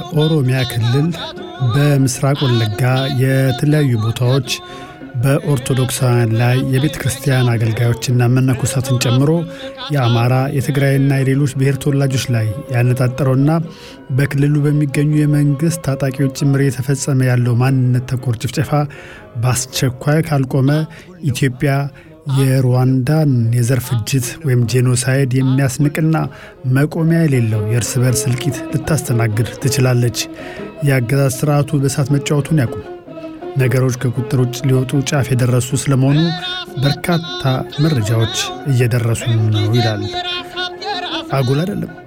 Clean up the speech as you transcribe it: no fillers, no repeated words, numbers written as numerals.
በኦሮሚያ ክልል በምስራቅ ወለጋ የተለያዩ ቦታዎች በኦርቶዶክሳውያን ላይ የቤተ ክርስቲያን አገልጋዮችና መነኮሳትን ጨምሮ የአማራ የትግራይና የሌሎች ብሔር ተወላጆች ላይ ያነጣጠረውና በክልሉ በሚገኙ የመንግስት ታጣቂዎች ጭምር የተፈጸመ ያለው ማንነት ተኮር ጭፍጨፋ በአስቸኳይ ካልቆመ ኢትዮጵያ የሩዋንዳን የዘር ፍጅት ወይም ጄኖሳይድ የሚያስንቅና መቆሚያ የሌለው የእርስ በርስ እልቂት ልታስተናግድ ትችላለች። የአገዛዝ ስርዓቱ በእሳት መጫወቱን ያቁም። ነገሮች ከቁጥጥር ውጭ ሊወጡ ጫፍ የደረሱ ስለመሆኑ በርካታ መረጃዎች እየደረሱ ነው ይላል። አጉል አይደለም።